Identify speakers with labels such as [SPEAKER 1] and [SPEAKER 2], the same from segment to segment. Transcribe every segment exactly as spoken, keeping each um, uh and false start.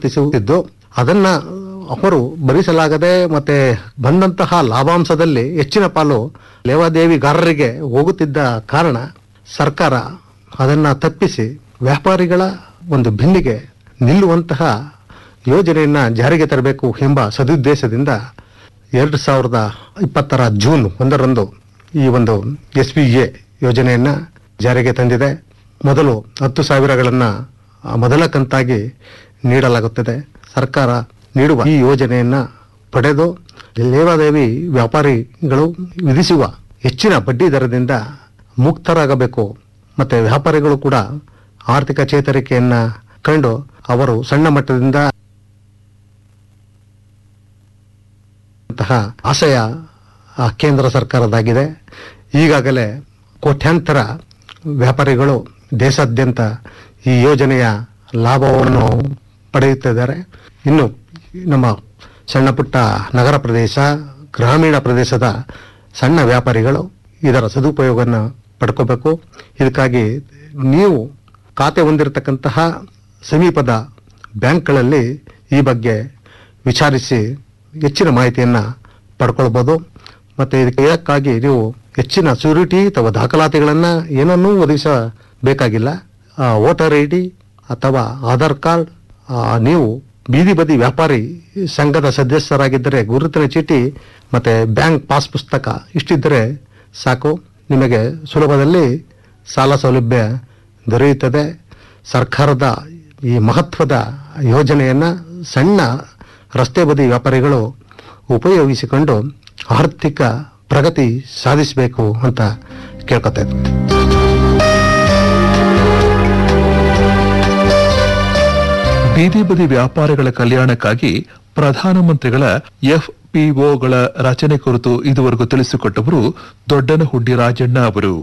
[SPEAKER 1] ಪಾವತಿಸುತ್ತಿದ್ದು ಅದನ್ನ ಅವರು ಭರಿಸಲಾಗದೆ ಮತ್ತೆ ಬಂದಂತಹ ಲಾಭಾಂಶದಲ್ಲಿ ಹೆಚ್ಚಿನ ಪಾಲು ಲೇವಾದೇವಿಗಾರರಿಗೆ ಹೋಗುತ್ತಿದ್ದ ಕಾರಣ ಸರ್ಕಾರ ಅದನ್ನ ತಪ್ಪಿಸಿ ವ್ಯಾಪಾರಿಗಳ ಒಂದು ಬಿಲ್ಲಿಗೆ ನಿಲ್ಲುವಂತಹ ಯೋಜನೆಯನ್ನ ಜಾರಿಗೆ ತರಬೇಕು ಎಂಬ ಸದುದ್ದೇಶದಿಂದ ಎರಡು ಸಾವಿರದ ಇಪ್ಪತ್ತರ ಜೂನ್ ಒಂದರಂದು ಈ ಒಂದು ಎಸ್ ಪಿ ಎ ಯೋಜನೆಯನ್ನ ಜಾರಿಗೆ ತಂದಿದೆ. ಮೊದಲು ಹತ್ತು ಸಾವಿರಗಳನ್ನ ಮೊದಲ ಕಂತಾಗಿ ನೀಡಲಾಗುತ್ತದೆ. ಸರ್ಕಾರ ನೀಡುವ ಈ ಯೋಜನೆಯನ್ನ ಪಡೆದು ಲೇವಾದೇವಿ ವ್ಯಾಪಾರಿಗಳು ವಿಧಿಸುವ ಹೆಚ್ಚಿನ ಬಡ್ಡಿ ದರದಿಂದ ಮುಕ್ತರಾಗಬೇಕು. ಮತ್ತೆ ವ್ಯಾಪಾರಿಗಳು ಕೂಡ ಆರ್ಥಿಕ ಚೇತರಿಕೆಯನ್ನ ಕಂಡು ಅವರು ಸಣ್ಣ ಮಟ್ಟದಿಂದ ಆಶಯ ಕೇಂದ್ರ ಸರ್ಕಾರದಾಗಿದೆ. ಈಗಾಗಲೇ ಕೋಟ್ಯಾಂತರ ವ್ಯಾಪಾರಿಗಳು ದೇಶಾದ್ಯಂತ ಈ ಯೋಜನೆಯ ಲಾಭವನ್ನು ಪಡೆಯುತ್ತಿದ್ದಾರೆ. ಇನ್ನು ನಮ್ಮ ಸಣ್ಣ ಪುಟ್ಟ ನಗರ ಪ್ರದೇಶ, ಗ್ರಾಮೀಣ ಪ್ರದೇಶದ ಸಣ್ಣ ವ್ಯಾಪಾರಿಗಳು ಇದರ ಸದುಪಯೋಗವನ್ನು ಪಡ್ಕೋಬೇಕು. ಇದಕ್ಕಾಗಿ ನೀವು ಖಾತೆ ಹೊಂದಿರತಕ್ಕಂತಹ ಸಮೀಪದ ಬ್ಯಾಂಕ್ಗಳಲ್ಲಿ ಈ ಬಗ್ಗೆ ವಿಚಾರಿಸಿ ಹೆಚ್ಚಿನ ಮಾಹಿತಿಯನ್ನ ಪಡ್ಕೊಳ್ಬೋದು. ಮತ್ತೆ ಇದಕ್ಕಾಗಿ ನೀವು ಹೆಚ್ಚಿನ ಸೂರಿಟಿ ಅಥವಾ ದಾಖಲಾತಿಗಳನ್ನ ಏನನ್ನೂ ಒದಗಿಸಬೇಕಾಗಿಲ್ಲ. ವೋಟರ್ ಐ ಡಿ ಅಥವಾ ಆಧಾರ್ ಕಾರ್ಡ್, ನೀವು ಬೀದಿ ಬದಿ ವ್ಯಾಪಾರಿ ಸಂಘದ ಸದಸ್ಯರಾಗಿದ್ದರೆ ಗುರುತಿನ ಚೀಟಿ ಮತ್ತೆ ಬ್ಯಾಂಕ್ ಪಾಸ್ ಪುಸ್ತಕ ಇಷ್ಟಿದ್ದರೆ ಸಾಕು. ನಿಮಗೆ ಸುಲಭದಲ್ಲಿ ಸಾಲ ಸೌಲಭ್ಯ ದೊರೆಯುತ್ತದೆ. ಸರ್ಕಾರದ ಈ ಮಹತ್ವದ ಯೋಜನೆಯನ್ನ ಸಣ್ಣ ರಸ್ತೆ ಬದಿ ವ್ಯಾಪಾರಿಗಳು ಉಪಯೋಗಿಸಿಕೊಂಡು ಆರ್ಥಿಕ ಪ್ರಗತಿ ಸಾಧಿಸಬೇಕು ಅಂತ ಕೇಳ್ಕೊತಾ ಇದ್ದೀನಿ.
[SPEAKER 2] ಬೀದಿ ಬದಿ ವ್ಯಾಪಾರಿಗಳ ಕಲ್ಯಾಣಕ್ಕಾಗಿ ಪ್ರಧಾನಮಂತ್ರಿಗಳ ಎಫ್ ಪಿ ಒಗಳ ರಚನೆ ಕುರಿತು ಇದುವರೆಗೂ ತಿಳಿಸಿಕೊಟ್ಟವರು ದೊಡ್ಡನಹುಂಡಿ ರಾಜಣ್ಣ ಅವರು.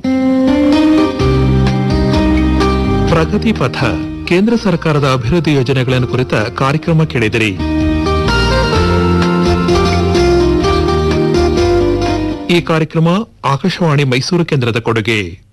[SPEAKER 2] ಪ್ರಗತಿ ಪಥ ಕೇಂದ್ರ ಸರ್ಕಾರದ ಅಭಿವೃದ್ಧಿ ಯೋಜನೆಗಳನ್ನು ಕುರಿತ ಕಾರ್ಯಕ್ರಮ ಕೇಳಿದಿರಿ. ಈ ಕಾರ್ಯಕ್ರಮ ಆಕಾಶವಾಣಿ ಮೈಸೂರು ಕೇಂದ್ರದ ಕೊಡುಗೆ.